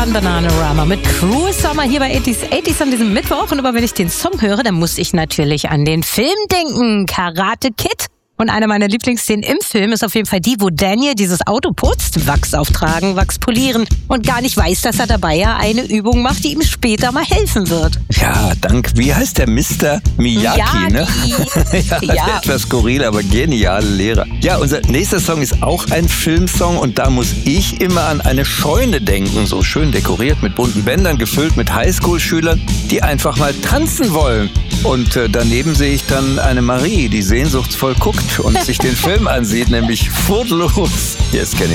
Bananarama mit Cruel Summer hier bei 80s an diesem Mittwoch. Und immer wenn ich den Song höre, dann muss ich natürlich an den Film denken, Karate Kid. Und eine meiner Lieblingsszenen im Film ist auf jeden Fall die, wo Daniel dieses Auto putzt, Wachs auftragen, Wachs polieren und gar nicht weiß, dass er dabei ja eine Übung macht, die ihm später mal helfen wird. Ja, wie heißt der Mr. Miyagi, ne? Ja, der etwas skurrile, aber geniale Lehrer. Ja, unser nächster Song ist auch ein Filmsong und da muss ich immer an eine Scheune denken, so schön dekoriert mit bunten Bändern, gefüllt mit Highschool-Schülern, die einfach mal tanzen wollen. Und daneben sehe ich dann eine Marie, die sehnsuchtsvoll guckt und sich den Film ansieht, nämlich Footloose. Hier ist Kenny.